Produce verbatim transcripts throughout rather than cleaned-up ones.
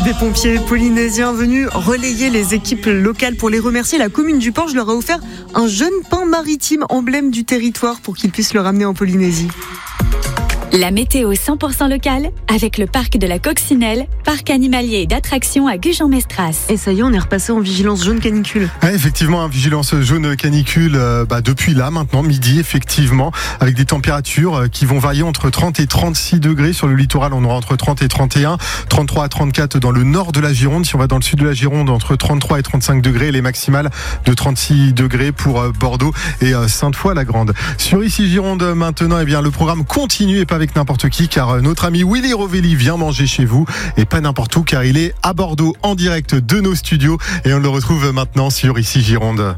Des pompiers polynésiens venus relayer les équipes locales pour les remercier. La commune du Porche leur a offert un jeune pain maritime, emblème du territoire, pour qu'ils puissent le ramener en Polynésie. La météo cent pour cent locale avec le parc de la Coccinelle, parc animalier et d'attractions à Gujan-Mestras. Et ça y est, on est repassé en vigilance jaune canicule. Ouais, effectivement, hein, vigilance jaune canicule euh, bah, depuis là, maintenant, midi, effectivement, avec des températures euh, qui vont varier entre trente et trente-six degrés. Sur le littoral, on aura entre trente et trente et un, trente-trois à trente-quatre dans le nord de la Gironde. Si on va dans le sud de la Gironde, entre trente-trois et trente-cinq degrés, les maximales de trente-six degrés pour euh, Bordeaux et euh, Sainte-Foy-la-Grande. Sur ici Gironde maintenant, eh bien, le programme continue et pas avec n'importe qui, car notre ami Willy Rovelli vient manger chez vous, et pas n'importe où, car il est à Bordeaux en direct de nos studios, et on le retrouve maintenant sur ici Gironde.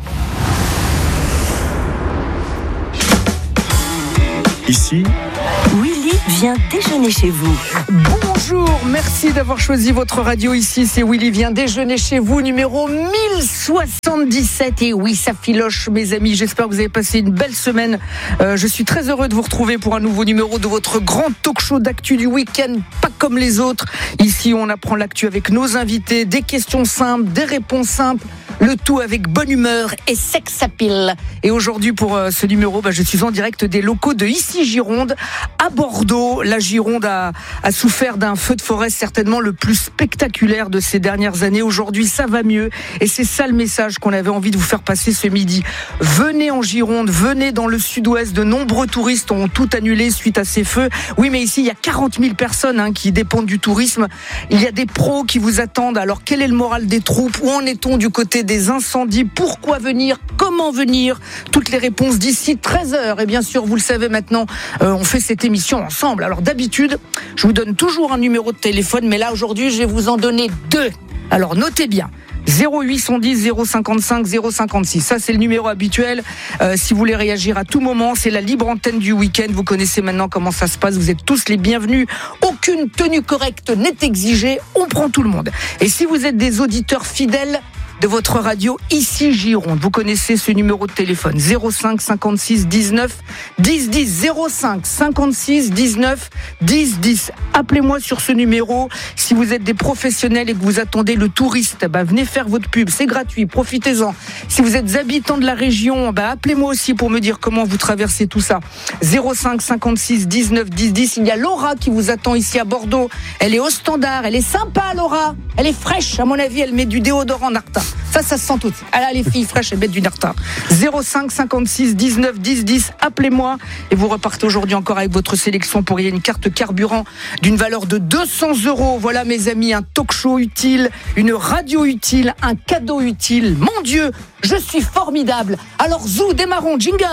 Ici, Willy vient déjeuner chez vous. Bonjour, merci d'avoir choisi votre radio ici. C'est Willy vient déjeuner chez vous, numéro mille soixante-dix-sept. Et oui, ça filoche, mes amis. J'espère que vous avez passé une belle semaine. Euh, je suis très heureux de vous retrouver pour un nouveau numéro de votre grand talk show d'actu du week-end, pas comme les autres. Ici, on apprend l'actu avec nos invités, des questions simples, des réponses simples. Le tout avec bonne humeur et sex appeal. Et aujourd'hui, pour euh, ce numéro, bah, je suis en direct des locaux de Ici Gironde, à Bordeaux. La Gironde a, a souffert d'un feu de forêt certainement le plus spectaculaire de ces dernières années. Aujourd'hui, ça va mieux. Et c'est ça le message qu'on avait envie de vous faire passer ce midi. Venez en Gironde, venez dans le sud-ouest. De nombreux touristes ont tout annulé suite à ces feux. Oui, mais ici, il y a quarante mille personnes hein, qui dépendent du tourisme. Il y a des pros qui vous attendent. Alors, quel est le moral des troupes? Où en est-on du côté des incendies? Pourquoi venir? Comment venir? Toutes les réponses d'ici treize heures. Et bien sûr, vous le savez maintenant, euh, on fait cette émission ensemble. Alors d'habitude, je vous donne toujours un numéro de téléphone, mais là aujourd'hui, je vais vous en donner deux. Alors notez bien. zéro huit cent dix zéro cinquante-cinq zéro cinquante-six. Ça, c'est le numéro habituel. Euh, si vous voulez réagir à tout moment, c'est la libre antenne du week-end. Vous connaissez maintenant comment ça se passe. Vous êtes tous les bienvenus. Aucune tenue correcte n'est exigée. On prend tout le monde. Et si vous êtes des auditeurs fidèles de votre radio Ici Gironde, vous connaissez ce numéro de téléphone zéro cinq cinquante-six dix-neuf dix dix zéro cinq cinquante-six dix-neuf dix dix. Appelez-moi sur ce numéro si vous êtes des professionnels et que vous attendez le touriste. Bah, venez faire votre pub, c'est gratuit, profitez-en. Si vous êtes habitants de la région, bah, appelez-moi aussi pour me dire comment vous traversez tout ça. zéro cinq cinquante-six dix-neuf dix dix. Il y a Laura qui vous attend ici à Bordeaux. Elle est au standard, elle est sympa Laura. Elle est fraîche, à mon avis, elle met du déodorant Narta. Ça, ça se sent tout de suite. Ah là, les filles fraîches, elles mettent du Narta. zéro cinq cinquante-six dix-neuf dix dix. Appelez-moi et vous repartez aujourd'hui encore avec votre sélection pour y avoir une carte carburant d'une valeur de deux cents euros. Voilà, mes amis, un talk show utile, une radio utile, un cadeau utile. Mon Dieu, je suis formidable. Alors, zou, démarrons, jingle.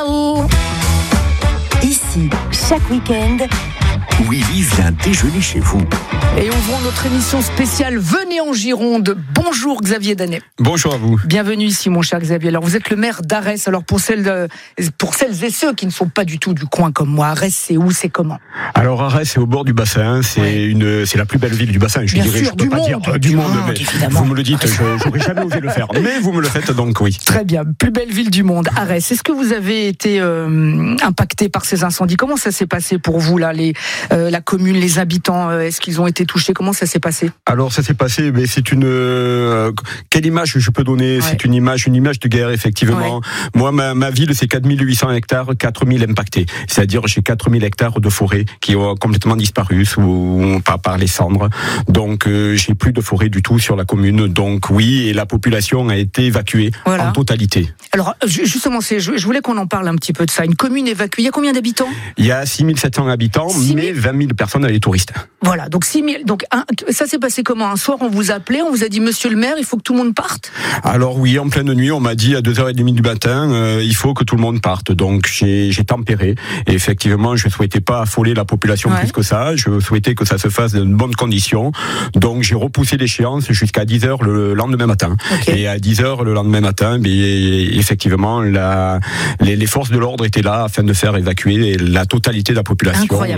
Ici, chaque week-end, Willy vient déjeuner chez vous. Et ouvrons notre émission spéciale Venez en Gironde. Bonjour Xavier Danet. Bonjour à vous. Bienvenue ici mon cher Xavier. Alors vous êtes le maire d'Arès. Alors pour celles, de, pour celles et ceux qui ne sont pas du tout du coin comme moi, Arès c'est où, c'est comment? Alors Arès c'est au bord du bassin, c'est ouais. une, c'est la plus belle ville du bassin. Je Bien dirais, sûr, je peux du pas monde, dire euh, du, du monde, monde mais évidemment. Vous me le dites, je n'aurais jamais osé le faire. Mais vous me le faites donc oui. Très bien, plus belle ville du monde, Arès. Est-ce que vous avez été euh, impacté par ces incendies? Comment ça s'est passé pour vous là, les, euh, la commune, les habitants? euh, Est-ce qu'ils ont été touchés? Comment ça s'est passé? Alors ça s'est passé, mais c'est une euh, quelle image je peux donner? Ouais. C'est une image, une image de guerre effectivement. Ouais. Moi, ma, ma ville, c'est quatre mille huit cents hectares, quatre mille impactés. C'est-à-dire j'ai quatre mille hectares de forêt qui ont complètement disparu sous, par, par les cendres. Donc euh, j'ai plus de forêt du tout sur la commune. Donc oui, et la population a été évacuée voilà. en totalité. Alors justement, c'est, je, je voulais qu'on en parle un petit peu de ça. Une commune évacuée. Il y a combien d'habitants? Il y a six mille sept cents habitants, six mille mais vingt mille personnes à les touristes. Voilà, donc six mille. Donc un, ça s'est passé comment? Un soir, on vous a appelé, on vous a dit Monsieur le maire, il faut que tout le monde parte? Alors oui, en pleine nuit, on m'a dit à deux heures trente du matin, euh, il faut que tout le monde parte. Donc j'ai, j'ai tempéré. Et effectivement, je ne souhaitais pas affoler la population ouais. plus que ça. Je souhaitais que ça se fasse dans de bonnes conditions. Donc j'ai repoussé l'échéance jusqu'à dix heures le lendemain matin. Okay. Et à dix heures le lendemain matin, mais effectivement, la, les, les forces de l'ordre étaient là afin de faire évacuer la totalité de la population. Incroyable. Tout le monde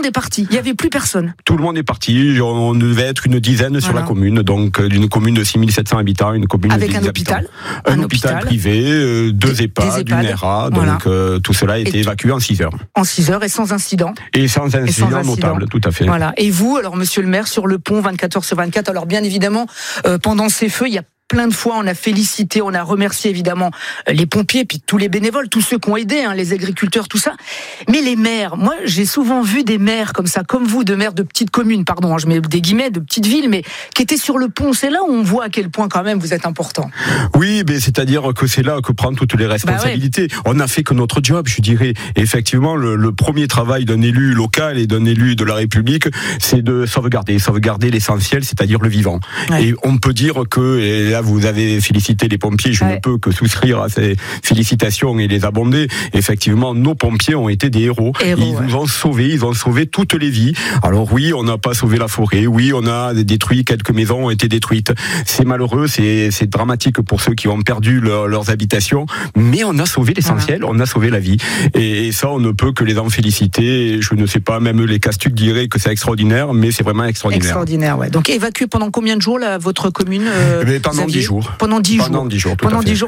monde est parti. Il n'y avait plus personne. Tout le monde est parti. On devait être une dizaine voilà. sur la commune. Donc, d'une commune de six mille sept cents habitants, une commune avec de un hôpital. Habitants. Un, un hôpital, hôpital privé, euh, deux des, EHPAD, des EHPAD, une R A. Voilà. Donc, euh, tout cela a été et évacué en six heures. En six heures et sans incident. Et sans incident, et sans incident notable, tout à fait. Voilà. Et vous, alors, monsieur le maire, sur le pont, vingt-quatre heures sur vingt-quatre, alors bien évidemment, euh, pendant ces feux, il y a plein de fois, on a félicité, on a remercié évidemment les pompiers, puis tous les bénévoles, tous ceux qui ont aidé, hein, les agriculteurs, tout ça. Mais les maires, moi j'ai souvent vu des maires comme ça, comme vous, de maires de petites communes, pardon, je mets des guillemets, de petites villes, mais qui étaient sur le pont. C'est là où on voit à quel point quand même vous êtes important. Oui, mais c'est-à-dire que c'est là que prendre toutes les responsabilités. Bah ouais. On n'a fait que notre job, je dirais. Et effectivement, le, le premier travail d'un élu local et d'un élu de la République, c'est de sauvegarder, sauvegarder l'essentiel, c'est-à-dire le vivant. Ouais. Et on peut dire que et là, vous avez félicité les pompiers, je ouais. ne peux que souscrire à ces félicitations et les abonder. Effectivement, nos pompiers ont été des héros. héros ils ouais. nous ont sauvés, ils ont sauvé toutes les vies. Alors oui, on n'a pas sauvé la forêt, oui, on a détruit, quelques maisons ont été détruites. C'est malheureux, c'est, c'est dramatique pour ceux qui ont perdu leur, leurs habitations, mais on a sauvé l'essentiel, voilà. on a sauvé la vie. Et, et ça, on ne peut que les en féliciter. Je ne sais pas, même les castucs diraient que c'est extraordinaire, mais c'est vraiment extraordinaire. Extraordinaire, ouais. Donc évacué pendant combien de jours là, votre commune euh, eh bien, pendant dix jours. Pendant dix jours. Pendant dix jours. Pendant dix jours.